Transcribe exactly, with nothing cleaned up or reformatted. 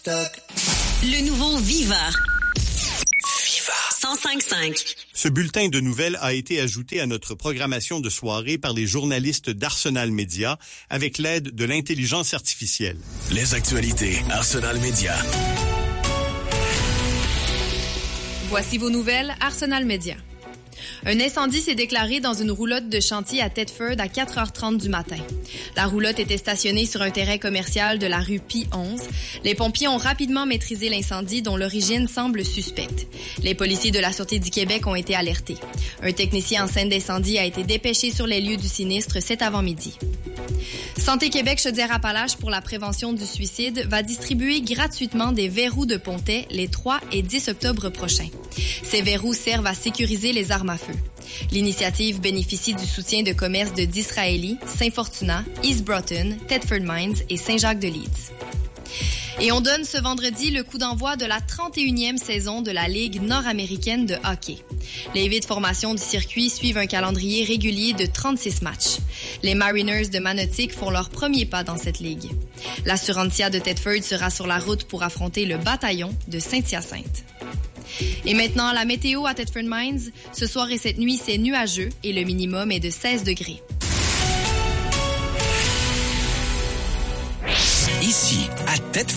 Le nouveau Viva. Viva. cent cinq virgule cinq. Ce bulletin de nouvelles a été ajouté à notre programmation de soirée par les journalistes d'Arsenal Média avec l'aide de l'intelligence artificielle. Les actualités Arsenal Média. Voici vos nouvelles Arsenal Média. Un incendie s'est déclaré dans une roulotte de chantier à Thetford à quatre heures trente du matin. La roulotte était stationnée sur un terrain commercial de la rue Pie onze. Les pompiers ont rapidement maîtrisé l'incendie dont l'origine semble suspecte. Les policiers de la Sûreté du Québec ont été alertés. Un technicien en scène d'incendie a été dépêché sur les lieux du sinistre cet avant-midi. Santé Québec Chaudière-Appalaches pour la prévention du suicide va distribuer gratuitement des verrous de pontet les trois et dix octobre prochains. Ces verrous servent à sécuriser les armes à feu. L'initiative bénéficie du soutien de commerces de Disraeli, Saint-Fortuna, East Broughton, Thetford Mines et Saint-Jacques-de-Leeds. Et on donne ce vendredi le coup d'envoi de la trente et unième saison de la Ligue nord-américaine de hockey. Les huit formations du circuit suivent un calendrier régulier de trente-six matchs. Les Mariners de Manotick font leur premier pas dans cette ligue. L'Assurantia de Thetford sera sur la route pour affronter le Bataillon de Saint-Hyacinthe. Et maintenant, la météo à Thetford Mines. Ce soir et cette nuit, c'est nuageux et le minimum est de seize degrés. Ici, à Thetford.